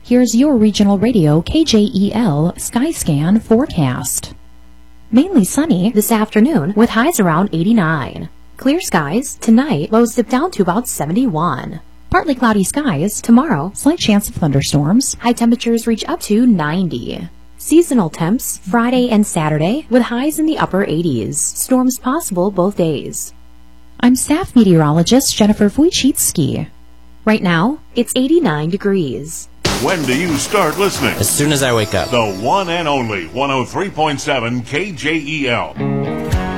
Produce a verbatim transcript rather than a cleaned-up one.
Here's your regional radio K J E L Skyscan forecast. Mainly sunny this afternoon with highs around eighty-nine. Clear skies tonight, lows dip down to about seventy-one. Partly cloudy skies tomorrow, slight chance of thunderstorms. High temperatures reach up to ninety. Seasonal temps Friday and Saturday with highs in the upper eighties. Storms possible both days. I'm staff meteorologist Jennifer Wojcicki. Right now, it's eighty-nine degrees. When do you start listening? As soon as I wake up. The one and only one oh three point seven K J E L.